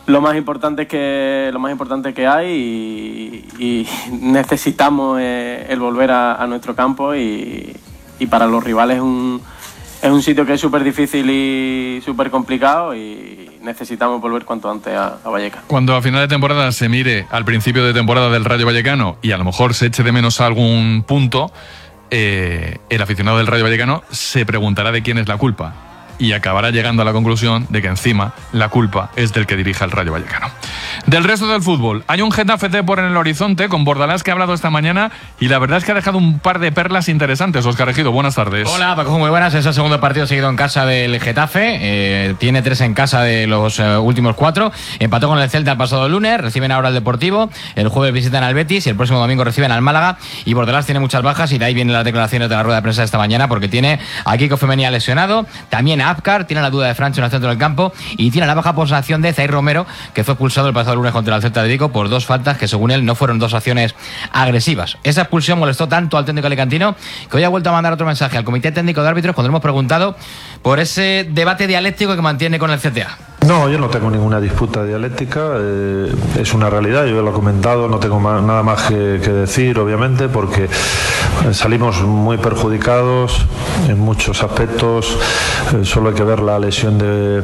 lo más importante que hay y necesitamos el volver a nuestro campo y para los rivales es un sitio que es súper difícil y súper complicado y necesitamos volver cuanto antes a Vallecano. Cuando a final de temporada se mire al principio de temporada del Rayo Vallecano y a lo mejor se eche de menos algún punto, el aficionado del Rayo Vallecano se preguntará de quién es la culpa y acabará llegando a la conclusión de que encima la culpa es del que dirige al Rayo Vallecano. Del resto del fútbol, hay un Getafe Depor en el horizonte con Bordalás, que ha hablado esta mañana y la verdad es que ha dejado un par de perlas interesantes. Óscar Ejido, buenas tardes. Hola Paco, muy buenas. Es el segundo partido seguido en casa del Getafe, tiene 3 en casa de los últimos 4, empató con el Celta el pasado lunes, reciben ahora al Deportivo, el jueves visitan al Betis y el próximo domingo reciben al Málaga, y Bordalás tiene muchas bajas y de ahí vienen las declaraciones de la rueda de prensa de esta mañana, porque tiene a Kiko Femenia lesionado, también a Apcar, tiene la duda de Francho en el centro del campo y tiene la baja por sanción de Zaire Romero, que fue expulsado el pasado lunes contra el Celta de Vigo por 2 faltas que según él no fueron 2 acciones agresivas. Esa expulsión molestó tanto al técnico alicantino que hoy ha vuelto a mandar otro mensaje al comité técnico de árbitros cuando le hemos preguntado por ese debate dialéctico que mantiene con el CTA. No, yo no tengo ninguna disputa dialéctica, es una realidad, yo lo he comentado, no tengo nada más que decir, obviamente, porque salimos muy perjudicados en muchos aspectos. Solo hay que ver la lesión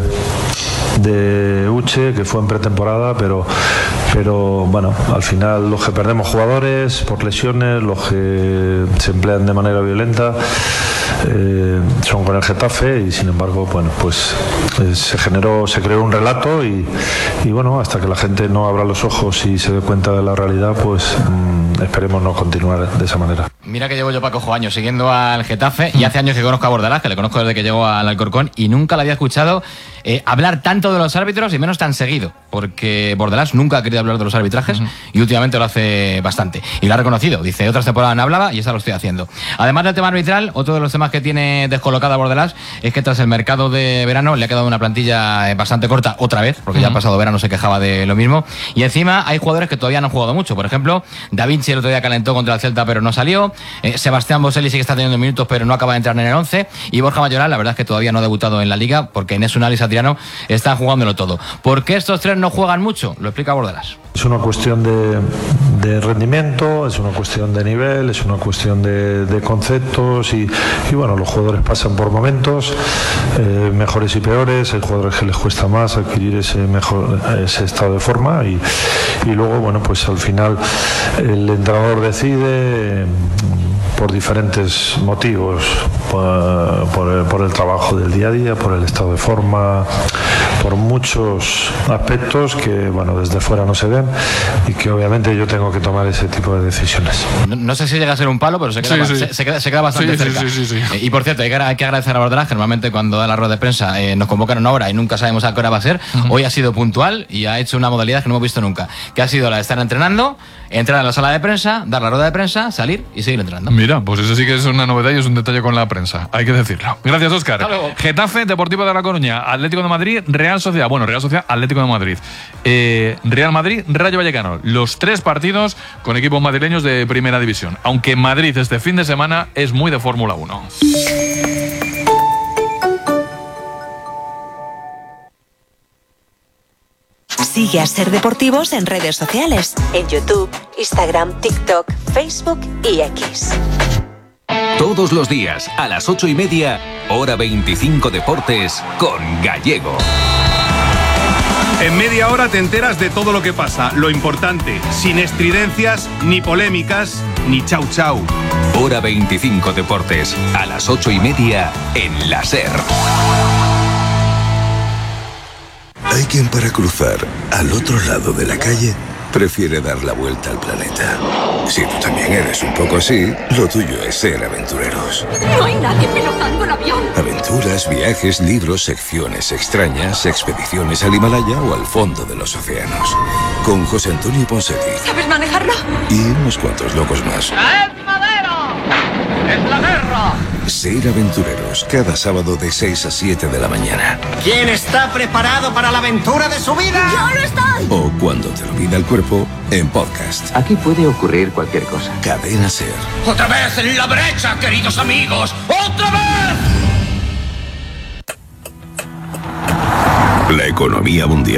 de Uche, que fue en pretemporada, pero bueno, al final los que perdemos jugadores por lesiones, los que se emplean de manera violenta, son con el Getafe, y sin embargo, bueno, pues se creó un relato y bueno, hasta que la gente no abra los ojos y se dé cuenta de la realidad, pues esperemos no continuar de esa manera. Mira que llevo yo, Paco, años siguiendo al Getafe y hace años que conozco a Bordalás, que le conozco desde que llegó al Alcorcón, y nunca le había escuchado hablar tanto de los árbitros y menos tan seguido, porque Bordalás nunca ha querido hablar de los arbitrajes y últimamente lo hace bastante y lo ha reconocido, dice otras temporadas no hablaba y esta lo estoy haciendo. Además del tema arbitral, otro de los temas que tiene descolocada Bordalás es que tras el mercado de verano le ha quedado una plantilla bastante corta otra vez, porque ya el pasado verano se quejaba de lo mismo, y encima hay jugadores que todavía no han jugado mucho. Por ejemplo, Da Vinci el otro día calentó contra el Celta pero no salió, Sebastián Boselli sí que está teniendo minutos pero no acaba de entrar en el 11, y Borja Mayoral la verdad es que todavía no ha debutado en la Liga porque Enes Unal y Satriano están jugándolo todo. ¿Por qué estos 3 no juegan mucho? Lo explica Bordalás. Es una cuestión de rendimiento, es una cuestión de nivel, es una cuestión de conceptos y bueno, los jugadores pasan por momentos mejores y peores. Hay jugadores que les cuesta más adquirir ese estado de forma y luego, bueno, pues al final el entrenador decide por diferentes motivos, por el trabajo del día a día, por el estado de forma, por muchos aspectos que, bueno, desde fuera no se ven y que obviamente yo tengo que tomar ese tipo de decisiones. No sé si llega a ser un palo, pero se queda bastante cerca. Sí. Y por cierto, hay que agradecer a Bordalás, que normalmente cuando da la rueda de prensa nos convocan a una hora y nunca sabemos a qué hora va a ser. Hoy ha sido puntual y ha hecho una modalidad que no hemos visto nunca, que ha sido la de estar entrenando, entrar a la sala de prensa, dar la rueda de prensa, salir y seguir entrenando. Mira, pues eso sí que es una novedad y es un detalle con la prensa, hay que decirlo. Gracias, Óscar. Getafe, Deportivo de La Coruña, Atlético de Madrid, Real Sociedad, Atlético de Madrid, Real Madrid, Rayo Vallecano, los 3 partidos con equipos madrileños de primera división, aunque Madrid este fin de semana es muy de Fórmula 1. Sigue a Ser Deportivos en redes sociales, en YouTube, Instagram, TikTok, Facebook y X. Todos los días a las 8:30, Hora 25 Deportes con Gallego. En media hora te enteras de todo lo que pasa, lo importante, sin estridencias, ni polémicas, ni chau chau. Hora 25 Deportes, a las 8:30 en la SER. Hay quien para cruzar al otro lado de la calle prefiere dar la vuelta al planeta. Si tú también eres un poco así, lo tuyo es ser aventureros. No hay nadie pilotando el avión. Aventuras, viajes, libros, secciones extrañas, expediciones al Himalaya o al fondo de los océanos. Con José Antonio Ponseti. ¿Sabes manejarlo? Y unos cuantos locos más. ¡Es madero! ¡Es la guerra! Ser aventureros, cada sábado de 6 a 7 de la mañana. ¿Quién está preparado para la aventura de su vida? ¡Yo lo estoy! O cuando te lo pida el cuerpo, en podcast. Aquí puede ocurrir cualquier cosa. Cadena SER. ¡Otra vez en la brecha, queridos amigos! ¡Otra vez! La economía mundial